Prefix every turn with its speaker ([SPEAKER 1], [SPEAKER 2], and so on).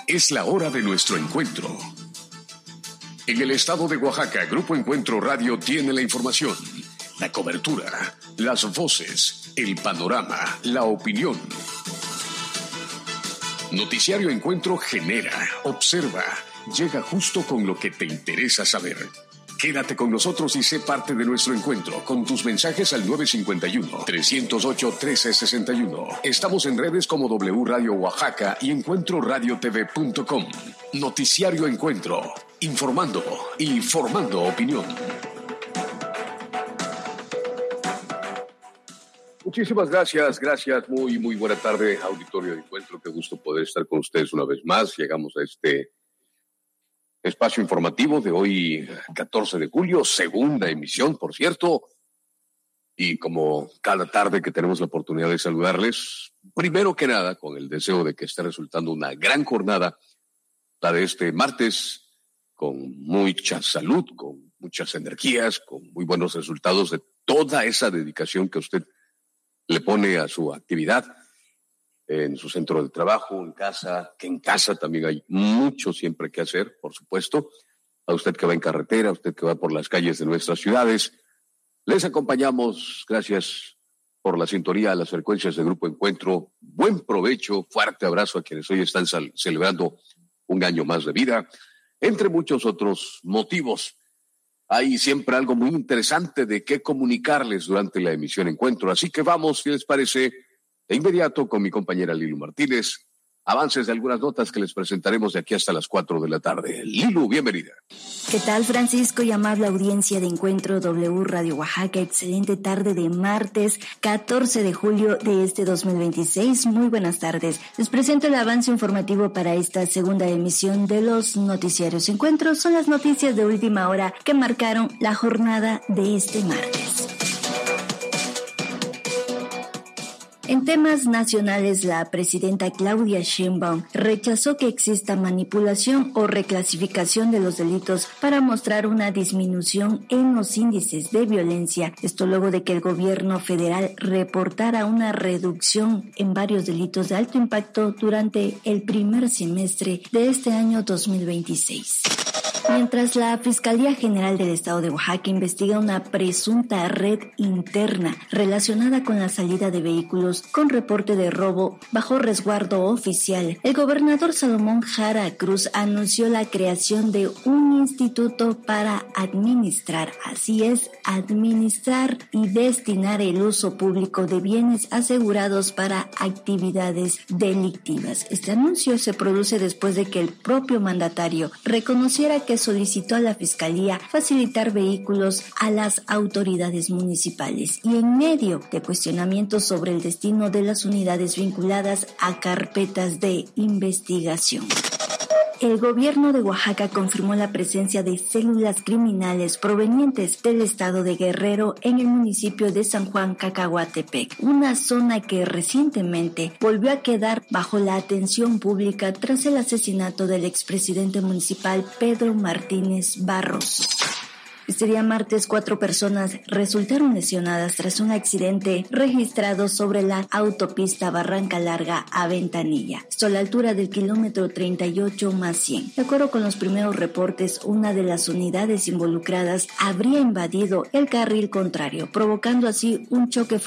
[SPEAKER 1] Es la hora de nuestro encuentro. En el estado de Oaxaca, Grupo Encuentro Radio tiene la información, la cobertura, las voces, el panorama, la opinión. Noticiario Encuentro genera, observa, llega justo con lo que te interesa saber. Quédate con nosotros y sé parte de nuestro encuentro con tus mensajes al 951-308-1361. Estamos en redes como W Radio Oaxaca y encuentroradiotv.com. Noticiario Encuentro, informando y formando opinión. Muchísimas gracias. Muy buena tarde, auditorio de Encuentro. Qué gusto poder estar con ustedes una vez más. Llegamos a este espacio informativo de hoy, 14 de julio, segunda emisión, por cierto. Y como cada tarde que tenemos la oportunidad de saludarles, primero que nada, con el deseo de que esté resultando una gran jornada, la de este martes, con mucha salud, con muchas energías, con muy buenos resultados de toda esa dedicación que usted le pone a su actividad en su centro de trabajo, en casa, que en casa también hay mucho siempre que hacer, por supuesto. A usted que va en carretera, a usted que va por las calles de nuestras ciudades, les acompañamos. Gracias por la sintonía a las frecuencias de Grupo Encuentro. Buen provecho, fuerte abrazo a quienes hoy están celebrando un año más de vida, entre muchos otros motivos. Hay siempre algo muy interesante de qué comunicarles durante la emisión Encuentro, así que vamos, si les parece, de inmediato con mi compañera Lilu Martínez, avances de algunas notas que les presentaremos de aquí hasta las 4 de la tarde. Lilu, bienvenida.
[SPEAKER 2] ¿Qué tal, Francisco y amable audiencia de Encuentro W Radio Oaxaca? Excelente tarde de martes 14 de julio de este 2026. Muy buenas tardes. Les presento el avance informativo para esta segunda emisión de los noticiarios Encuentro. Son las noticias de última hora que marcaron la jornada de este martes. En temas nacionales, la presidenta Claudia Sheinbaum rechazó que exista manipulación o reclasificación de los delitos para mostrar una disminución en los índices de violencia. Esto luego de que el gobierno federal reportara una reducción en varios delitos de alto impacto durante el primer semestre de este año 2026. Mientras la Fiscalía General del Estado de Oaxaca investiga una presunta red interna relacionada con la salida de vehículos con reporte de robo bajo resguardo oficial, el gobernador Salomón Jara Cruz anunció la creación de un instituto para administrar y destinar el uso público de bienes asegurados para actividades delictivas. Este anuncio se produce después de que el propio mandatario reconociera que solicitó a la Fiscalía facilitar vehículos a las autoridades municipales y en medio de cuestionamientos sobre el destino de las unidades vinculadas a carpetas de investigación. El gobierno de Oaxaca confirmó la presencia de células criminales provenientes del estado de Guerrero en el municipio de San Juan Cacahuatepec, una zona que recientemente volvió a quedar bajo la atención pública tras el asesinato del expresidente municipal Pedro Martínez Barros. Este día martes, 4 personas resultaron lesionadas tras un accidente registrado sobre la autopista Barranca Larga a Ventanilla, esto a la altura del kilómetro 38+100. De acuerdo con los primeros reportes, una de las unidades involucradas habría invadido el carril contrario, provocando así un choque